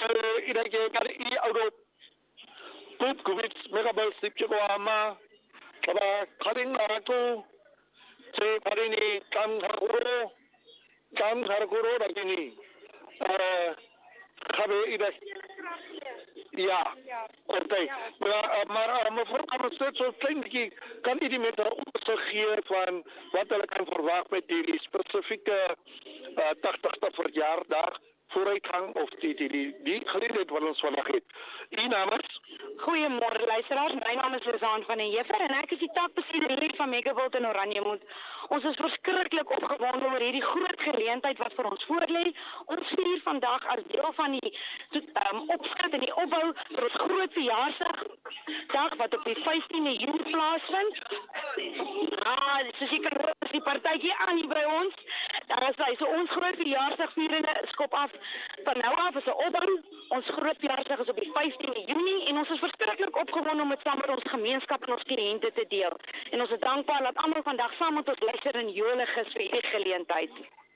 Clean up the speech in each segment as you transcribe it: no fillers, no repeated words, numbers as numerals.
inake kali I auto put kubits megabel sipcho ama kaba karing aku se karini kam harguro lagi kabe ida ja oké maar mevrouw kan het steeds zo klein kan u die met haar opzicht geven van wat er kan verwachten met die specifieke 80ste verjaardag vooruitgang of die gelegenheid wat ons vandaag heeft. U namens? Goeiemôre luisteraars, my naam is Lizaan van den Heever en ek is die takbestuurder hier van Megavolt in Oranjemoed. Ons is verskriklik opgewonde oor hierdie groot geleentheid wat vir ons voorlê. Ons vier vandag as deel van die opskud en die opbou vir ons groot verjaarsdag wat op die 15de Junie plaasvind. Soos jy kan hoor, is die partytjie aan hier by ons. Daar is so ons groot verjaarsdagviering skop af van nou af is 'n opbou. Ons groot verjaarsdag is op die 15de Junie en ons is verskriklik opgewonde om dit saam met ons gemeenskap en ons kliënte te deel. En ons is dankbaar dat almal vandag saam met ons luister en jolig is vir hierdie geleentheid.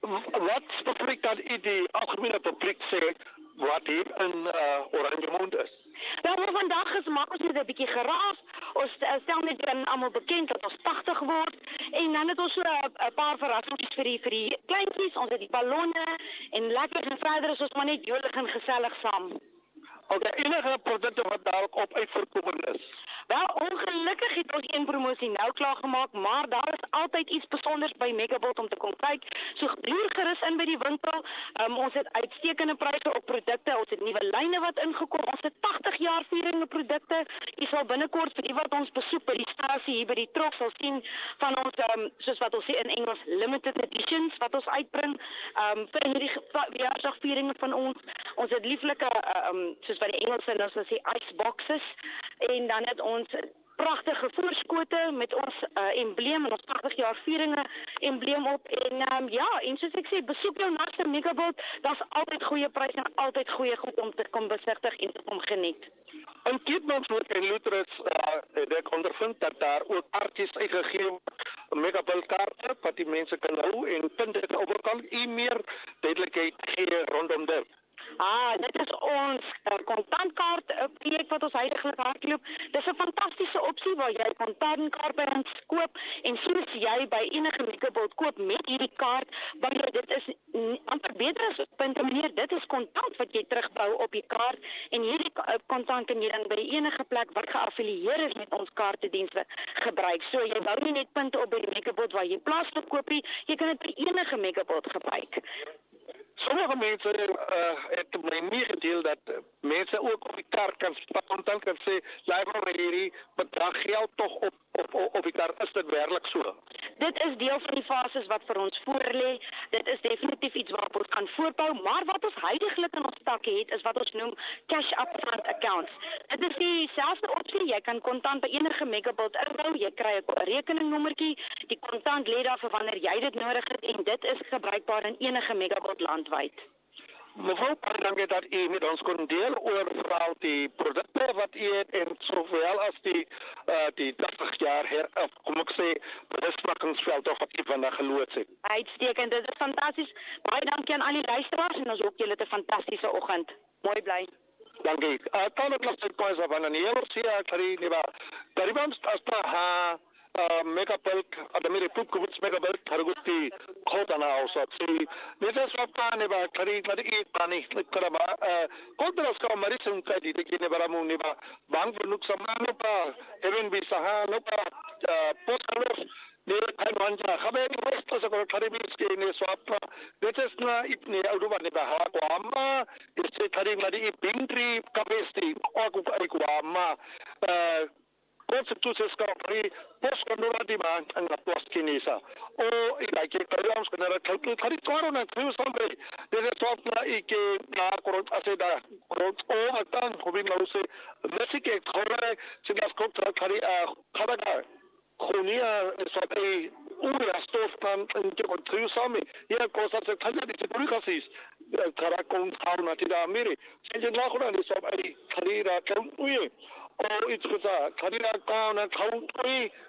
Wat spesifiek dat u die algemene publiek sê wat hier in Oranjemoed is? Nou, vandag is maak ons net 'n bietjie geraas. Ons stel net dan almal bekend dat ons 80 word en dan het ons so 'n paar verrassings vir die kleintjies. Ons het die ballonne en lekker en verder is ons maar net jolig en gesellig saam. Okay, enige produkte wat daarop op uitverkoop is? Wel, ongelukkig het ons een promosie nou klaar gemaak, maar daar is altyd iets besonders by Megavolt om te kom kyk. So loer gerus in by die winkel. Ons het uitstekende pryse op produkte. Ons het nuwe lyne wat ingekom. Ons het 80 jaar vieringe produkte. U sal binnekort vir die wat ons besoek by die stasie hier by die trok sal sien van ons soos wat ons sê in Engels limited editions wat ons uitbring vir hierdie verjaarsdagvieringe van ons. Ons het lieflike soos wat die Engelse nou sal sê ice boxes en dan het ons pragtige voorskote met ons embleem en ons 80 jaar vieringe embleem op en en soos ek sê besoek jou naaste Megavolt, daar's altyd goeie pryse en altyd goeie goed om te kom besigtig en te kom geniet. En Keetmanshoek en Luteris ek ondervind dat daar ook kaartjies uitgegee word, Megavolt kaarte wat die mense kan hou en punte overkant meer duidelikheid gee rondom dit. Dit is ons kontantkaart projek wat ons huidigelik hardloop. Dis 'n fantastiese opsie waar jy kontantkaart by ons koop en soos jy by enige Megavolt koop met hierdie kaart, want dit is amper beter as punte meneer, dit is kontant wat jy terugbou op die kaart en hierdie kontant kan jy dan by enige plek wat geaffilieer is met ons kaartedienste gebruik. So jy bou nie net punte op by die Megavolt waar jy plaaslik koop nie, jy kan dit by enige Megavolt gebruik. Sommige mense het my nie gedeel dat mense ook op die kaart kan kontant kan sê, laat maar hierdie bedrag geld tog op die kaart, is dit werklik so? Dit is deel van die fases wat vir ons voorlê. Dit is definitief iets waarop ons gaan voortbou, maar wat ons huidigelik in ons takke het, is wat ons noem cash upfront accounts. Dit is dieselfde opsie, jy kan kontant by enige Megavolt inbou, jy kry 'n rekeningnommertjie, die kontant lê daar vir wanneer jy dit nodig het en dit is gebruikbaar in enige Megavolt landwyd. Mevrouw, dank dat u met ons kon deel oor vooral die produkte wat u het en sowel as die 80 jaar kom ek sê, bedryfsmakkingsveld of wat u vandag geloods het. Uitstekend, dit is fantasties. Baie dankie aan al die luisteraars en ons hoop julle het 'n fantastiese oggend. Mooi bly. Dankie. Kan ek nog sê van een heel sia kari niba. Daribam asta Megavolt, adamire pupkubuts Megavolt hargutti khotana ausat si. Neta swapta niba kari kari pani karaba. Kodras ka marisun ka di tekine baramu niba. Bang vernuk samano pa even bi sahano pa poskalos. Ne Taiwanja khabe ni posto sa ko kari bis ke ne swapta. Neta sna ipne auduba niba ha ko amma isse kari ngadi bintri kapesti aku ku amma Constituties ka pri post kanura di ba ang post kinisa o ilike kayams kanara khari karo na kriu sambe de top na ike na korot aseda korot o atan hobi nause mesike khore sigas kop khari khabada khonia sobe ura stof kan ke ko kriu sambe ya cosa se khali di purikasis khara kon khar na tida mere senjen la khona ni sobe khari ra kan uye o it's kusa karina ka na thau tui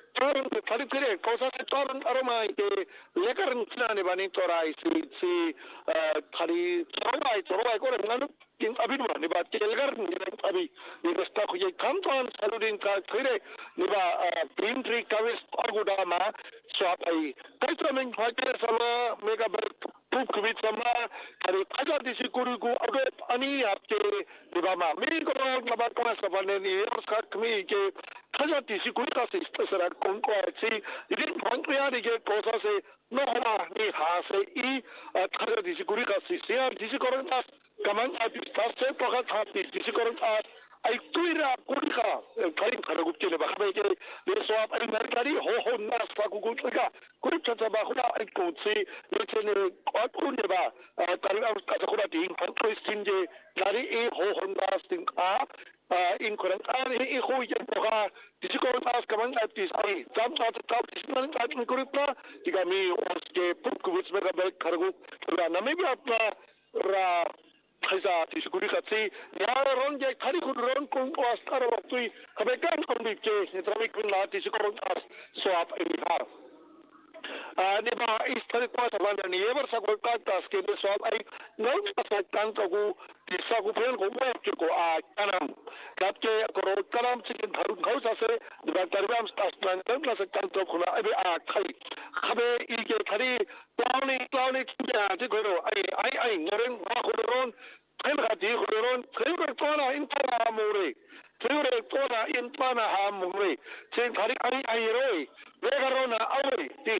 Orang tadi kira kausa se orang aroma ke lekaran sina ne bani torai si tadi torai ko nganu kin abin ba ne ba telgar ne abi ne rasta ko ye kam ton saludin ka kire ne ba printri kavis aguda ma swapai kaltramen fakir sama mega ber puk kubit sama kari aja disi kuriku abe ani apke ne ba ma mi ko na ba ko sa bane ni ska kmi ke kaja disi kurika se stasara konko si idin pankriya de ke kosa se no homa ni ha se I kaja disi kurika si se disi korantas kaman ati stase pakat hati disi korantas ai tuira kurika karin karagup ke ba khabe ke le swap ai merkari ho nas fa kukutka kurika ta ba khuda ai kutsi le ne qatun de ba karin aus ka khuda ding pankristin je kari e ho nas ding in kurang I khu ye poka disi korantas kaman ati ai tam ta dis nan ta kurita digami oske pukuvits mega bel karagup na me bi apna ra kaisa disikuri katsi ya ronje kari kudron kung astara waktu kabekan kondike netrami kun la disikoron as swap emihar ne ba istari kwa sabanda ni ever sa ko ka tas ke de swap ai ngau sa kan ko disa ko pen ko mo ko a kanam kapke ko kanam chikin dharu ngau sa se ba tarbiam stas plan kan la sa kan to khuna abe a khai khabe I ke khari Clowny ya ti ko ai ngoren ba khudron khail di khudron khail tona in tona more khail tona in tona ha more chen khari ai roi vegarona aure ti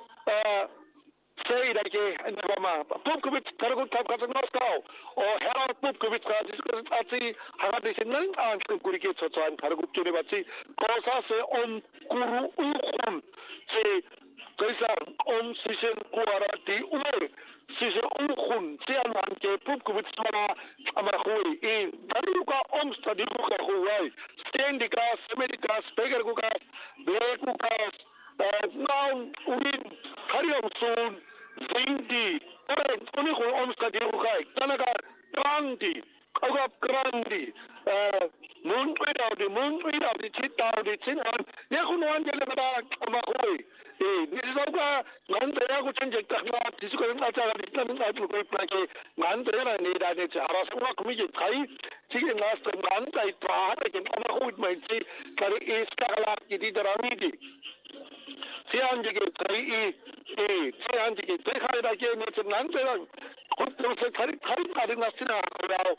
sei da ke ndama pupkubit kargo tap ka noskao o hera pupkubit ka diskus ati haga disinnan an kurike chochan kargo kene bachi kosa se om kuru ukhum se kaisa om sisen kuarati umar sisen ukhun se an ke pupkubit sama amar khoi in daruka om stadi ka khoi stendika semedika speaker ku ka beku ka now urin hariom soon Zindi, uni ko omska diru kai, tanaka grandi, kagap grandi, mun di chinan, ya kun wan jele kada amakoi, nisauka ngante ya ku chenjek takna, disiko yung acha di tan atu koi plake, ngante ya ni da ne chara sura kumi je kai, chige ngasta ngante itra ha ken amakoi mai chi kare iska ala ki darami di. Sian jige kai sian jige kai khai da ke ne nan se lang ko se khari nasina ko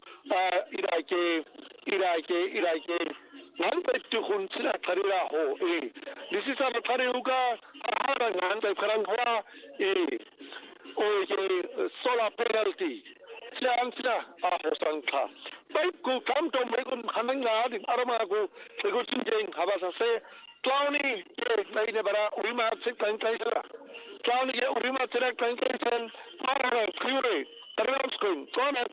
ira ke nan pe tu khun sina khari ra ho this is a khari uga ha nan pe kharan hoa o ye solar penalty sian sina a ho sang kha pai ku kam to me kun khanang na din arama ko ko chinjeng habasa se Clowny ye naine bara urima se kan kaisa Clowny ye urima se kan kaisa para kriure tarams kun kona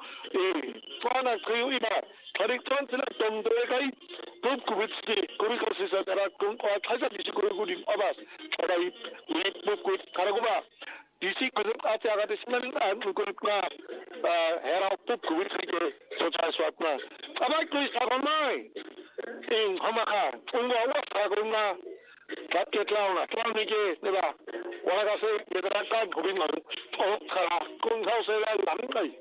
kriu ina tarikton se tom de kai pup kubitsi kuriko se sa tara kun ko thaja disi kurigudi abas tarai ni pup ku karaguba disi ko acha aga disnan an kurikna hera pup kubitsi ke socha swatna abai ku sagamai in hamaka unga wasa kurna kapke Clowny ke neba wala se yedra ka gubin man o khara kun khau se la lam kai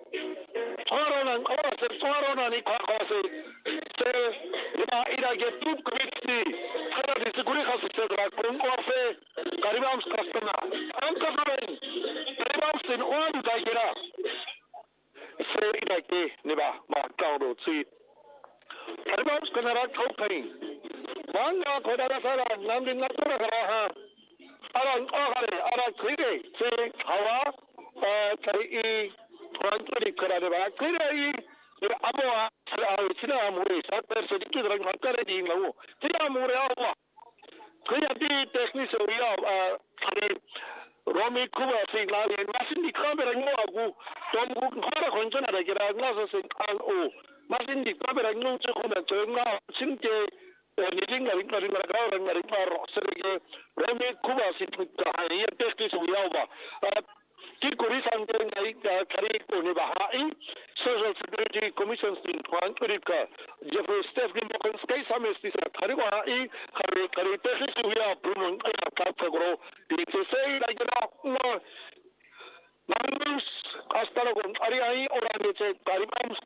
Sorona ni kwa se ira ge pup kubitsi khara disi kuri khas se dra kun ko se karibam skastana am ka saben karibam sin on da gira se ira ke neba ma kaudo si karibam skana kaupai Manga kodara sara namdin natura ha ara kire se hawa tari kwantri karade ba kire aboa sina amure sa per se ditu drag markare di lawo sina amure awa kire di technique so ya tari romi kuba se lawe masin di kamera ngo agu tom gu khara khonjana da gira ngasa se an o masin di kamera ngo che khona chenga sinke nilinga ringa ro serge romi kuba se ta ya technique so ya ba Ki kurisan din ay kari ko ni bahai Social Security Commission din tuan uripka Jeffrey Steph din mo kan skay sa mesti sa kari ko ai kari tesis huya Bruno ay kapagro di say like na Mangus hasta luego ari ai ora de karibam